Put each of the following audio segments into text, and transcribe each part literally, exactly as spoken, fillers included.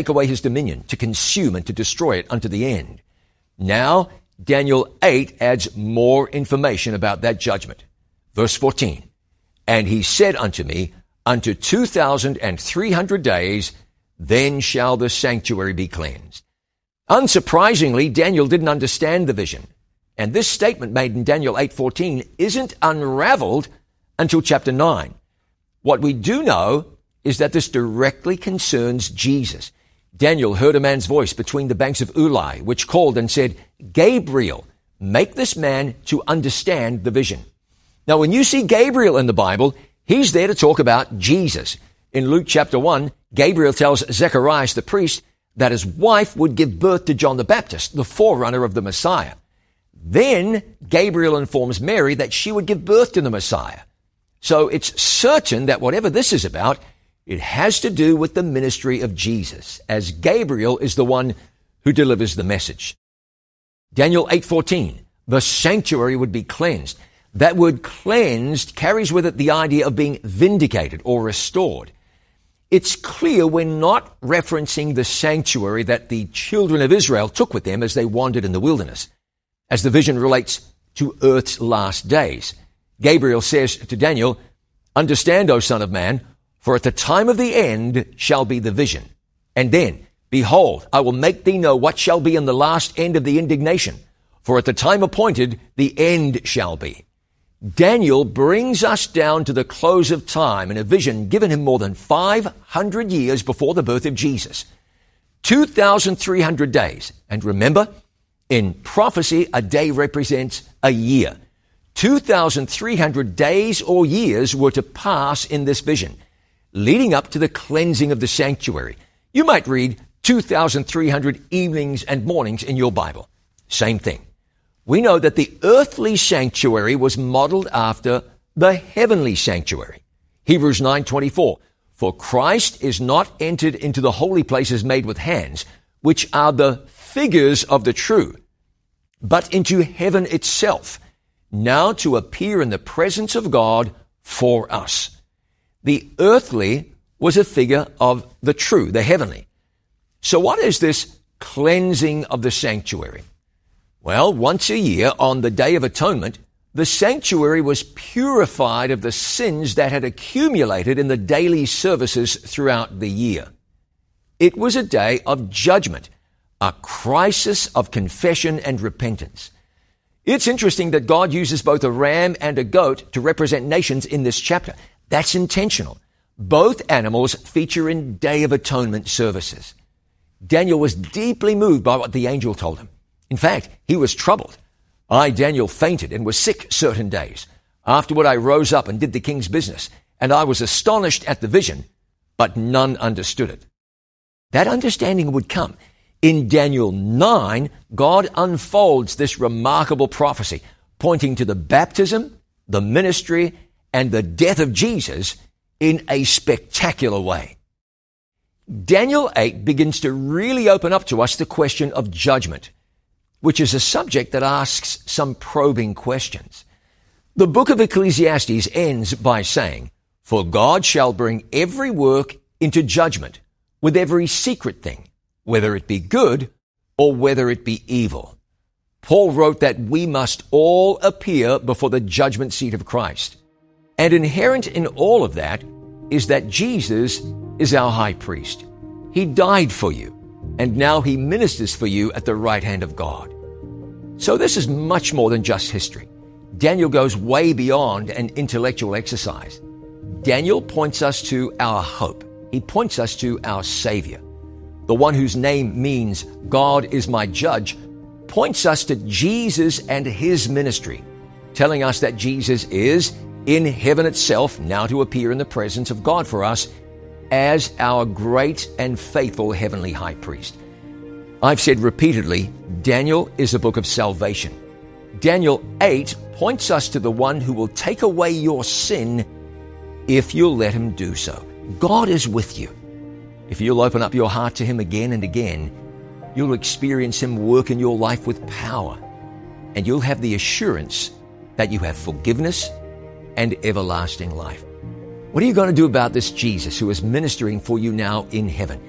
take away his dominion, to consume and to destroy it unto the end. Now, Daniel eight adds more information about that judgment. Verse fourteen, and he said unto me, unto two thousand and three hundred days, then shall the sanctuary be cleansed. Unsurprisingly, Daniel didn't understand the vision. And this statement made in Daniel eight fourteen isn't unraveled until chapter nine. What we do know is that this directly concerns Jesus. Daniel heard a man's voice between the banks of Ulai, which called and said, Gabriel, make this man to understand the vision. Now, when you see Gabriel in the Bible, he's there to talk about Jesus. In Luke chapter one, Gabriel tells Zacharias the priest that his wife would give birth to John the Baptist, the forerunner of the Messiah. Then Gabriel informs Mary that she would give birth to the Messiah. So it's certain that whatever this is about, it has to do with the ministry of Jesus, as Gabriel is the one who delivers the message. Daniel eight fourteen, the sanctuary would be cleansed. That word cleansed carries with it the idea of being vindicated or restored. It's clear we're not referencing the sanctuary that the children of Israel took with them as they wandered in the wilderness, as the vision relates to earth's last days. Gabriel says to Daniel, understand, O son of man, for at the time of the end shall be the vision. And then, behold, I will make thee know what shall be in the last end of the indignation. For at the time appointed, the end shall be. Daniel brings us down to the close of time in a vision given him more than five hundred years before the birth of Jesus. two thousand three hundred days. And remember, in prophecy, a day represents a year. two thousand three hundred days or years were to pass in this vision, leading up to the cleansing of the sanctuary. You might read two thousand three hundred evenings and mornings in your Bible. Same thing. We know that the earthly sanctuary was modeled after the heavenly sanctuary. Hebrews nine twenty-four, for Christ is not entered into the holy places made with hands, which are the figures of the true, but into heaven itself, now to appear in the presence of God for us. The earthly was a figure of the true, the heavenly. So what is this cleansing of the sanctuary? Well, once a year on the Day of Atonement, the sanctuary was purified of the sins that had accumulated in the daily services throughout the year. It was a day of judgment, a crisis of confession and repentance. It's interesting that God uses both a ram and a goat to represent nations in this chapter. That's intentional. Both animals feature in Day of Atonement services. Daniel was deeply moved by what the angel told him. In fact, he was troubled. I, Daniel, fainted and was sick certain days. Afterward I rose up and did the king's business, and I was astonished at the vision, but none understood it. That understanding would come. In Daniel nine, God unfolds this remarkable prophecy, pointing to the baptism, the ministry, and the death of Jesus in a spectacular way. Daniel eight begins to really open up to us the question of judgment, which is a subject that asks some probing questions. The book of Ecclesiastes ends by saying, for God shall bring every work into judgment with every secret thing, whether it be good or whether it be evil. Paul wrote that we must all appear before the judgment seat of Christ. And inherent in all of that is that Jesus is our high priest. He died for you, and now he ministers for you at the right hand of God. So this is much more than just history. Daniel goes way beyond an intellectual exercise. Daniel points us to our hope. He points us to our Savior. The one whose name means God is my judge points us to Jesus and his ministry, telling us that Jesus is in heaven itself, now to appear in the presence of God for us as our great and faithful heavenly high priest. I've said repeatedly, Daniel is a book of salvation. Daniel eight points us to the one who will take away your sin if you'll let him do so. God is with you. If you'll open up your heart to him again and again, you'll experience him work in your life with power, and you'll have the assurance that you have forgiveness and everlasting life. What are you going to do about this Jesus who is ministering for you now in heaven?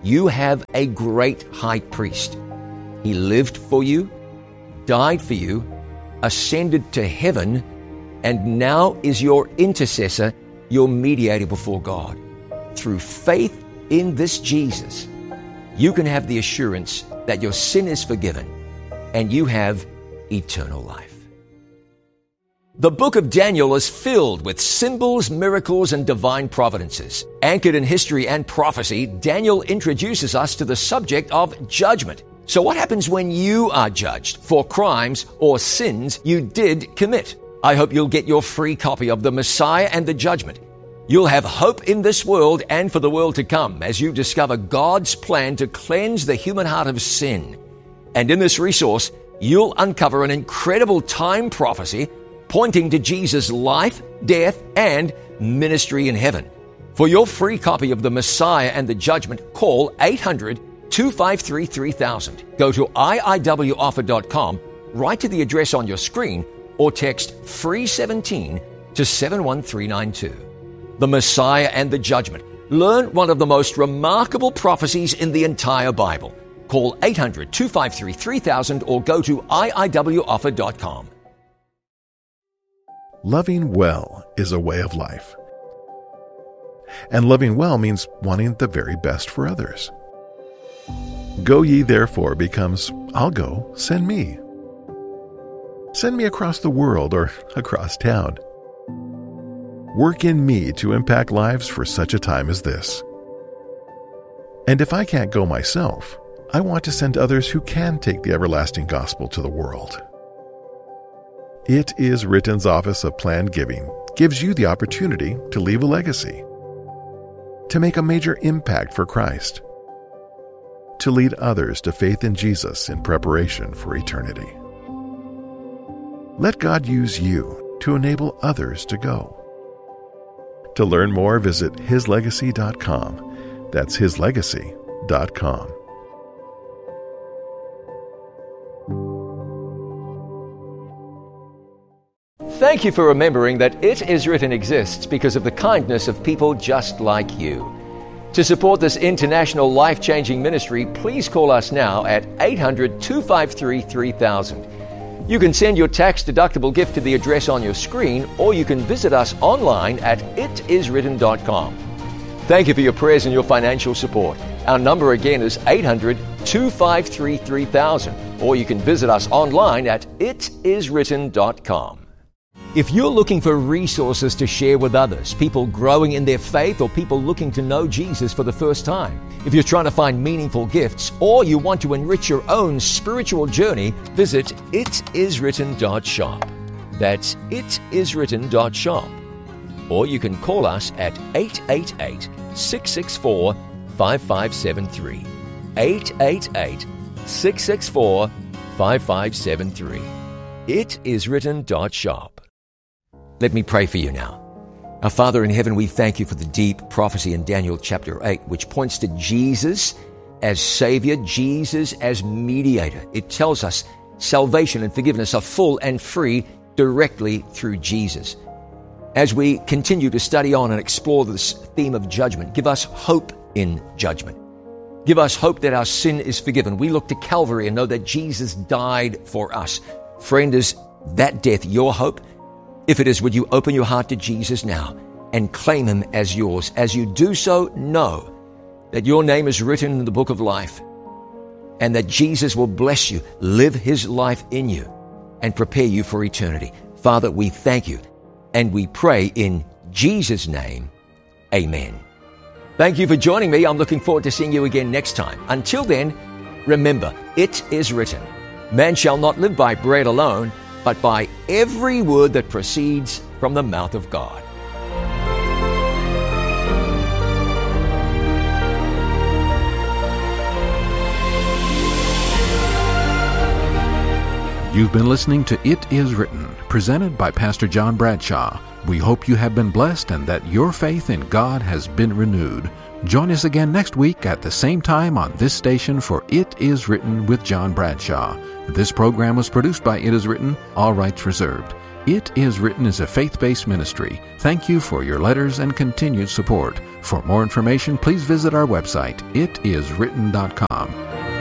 You have a great high priest. He lived for you, died for you, ascended to heaven, and now is your intercessor, your mediator before God. Through faith in this Jesus, you can have the assurance that your sin is forgiven and you have eternal life. The book of Daniel is filled with symbols, miracles, and divine providences. Anchored in history and prophecy, Daniel introduces us to the subject of judgment. So what happens when you are judged for crimes or sins you did commit? I hope you'll get your free copy of The Messiah and the Judgment. You'll have hope in this world and for the world to come as you discover God's plan to cleanse the human heart of sin. And in this resource, you'll uncover an incredible time prophecy pointing to Jesus' life, death, and ministry in heaven. For your free copy of The Messiah and the Judgment, call eight hundred, two five three, three thousand. Go to I I W offer dot com, write to the address on your screen, or text free seventeen to seven one three nine two. The Messiah and the Judgment. Learn one of the most remarkable prophecies in the entire Bible. Call eight hundred, two five three, three thousand or go to I I W offer dot com. Loving well is a way of life. And loving well means wanting the very best for others. Go ye therefore becomes, I'll go, send me. Send me across the world or across town. Work in me to impact lives for such a time as this. And if I can't go myself, I want to send others who can take the everlasting gospel to the world. It Is Written's Office of Planned Giving gives you the opportunity to leave a legacy, to make a major impact for Christ, to lead others to faith in Jesus in preparation for eternity. Let God use you to enable others to go. To learn more, visit his legacy dot com. That's his legacy dot com. Thank you for remembering that It Is Written exists because of the kindness of people just like you. To support this international life-changing ministry, please call us now at eight hundred, two five three, three thousand. You can send your tax-deductible gift to the address on your screen, or you can visit us online at it is written dot com. Thank you for your prayers and your financial support. Our number again is eight hundred, two five three, three thousand, or you can visit us online at it is written dot com. If you're looking for resources to share with others, people growing in their faith or people looking to know Jesus for the first time, if you're trying to find meaningful gifts or you want to enrich your own spiritual journey, visit it is written dot shop. That's it is written dot shop. Or you can call us at eight eight eight, six six four, five five seven three. eight eight eight, six six four, five five seven three. it is written dot shop. Let me pray for you now. Our Father in heaven, we thank you for the deep prophecy in Daniel chapter eight, which points to Jesus as Savior, Jesus as mediator. It tells us salvation and forgiveness are full and free directly through Jesus. As we continue to study on and explore this theme of judgment, give us hope in judgment. Give us hope that our sin is forgiven. We look to Calvary and know that Jesus died for us. Friend, is that death your hope? If it is, would you open your heart to Jesus now and claim him as yours? As you do so, know that your name is written in the book of life and that Jesus will bless you, live his life in you, and prepare you for eternity. Father, we thank you and we pray in Jesus' name, amen. Thank you for joining me. I'm looking forward to seeing you again next time. Until then, remember, it is written, man shall not live by bread alone, but by every word that proceeds from the mouth of God. You've been listening to It Is Written, presented by Pastor John Bradshaw. We hope you have been blessed and that your faith in God has been renewed. Join us again next week at the same time on this station for It Is Written with John Bradshaw. This program was produced by It Is Written, all rights reserved. It Is Written is a faith-based ministry. Thank you for your letters and continued support. For more information, please visit our website, it is written dot com.